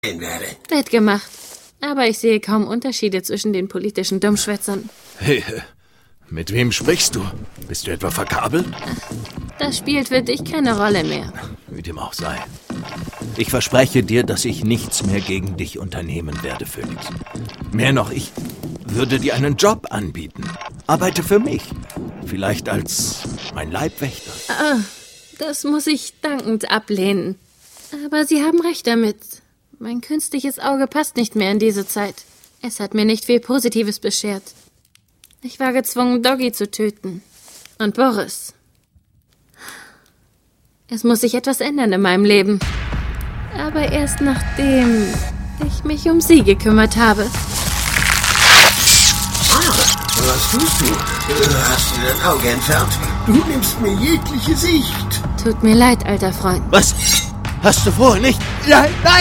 werde. Wird gemacht. Aber ich sehe kaum Unterschiede zwischen den politischen Dummschwätzern. Hey, mit wem sprichst du? Bist du etwa verkabelt? Das spielt für dich keine Rolle mehr. Wie dem auch sei. Ich verspreche dir, dass ich nichts mehr gegen dich unternehmen werde, Phoenix. Mehr noch, ich würde dir einen Job anbieten. Arbeite für mich. Vielleicht als mein Leibwächter. Das muss ich dankend ablehnen. Aber Sie haben recht damit. Mein künstliches Auge passt nicht mehr in diese Zeit. Es hat mir nicht viel Positives beschert. Ich war gezwungen, Doggy zu töten. Und Boris. Es muss sich etwas ändern in meinem Leben. Aber erst nachdem ich mich um Sie gekümmert habe. Was tust du? Hast du dein Auge entfernt? Du nimmst mir jegliche Sicht. Tut mir leid, alter Freund. Was? Hast du vor, nicht? Nein, nein!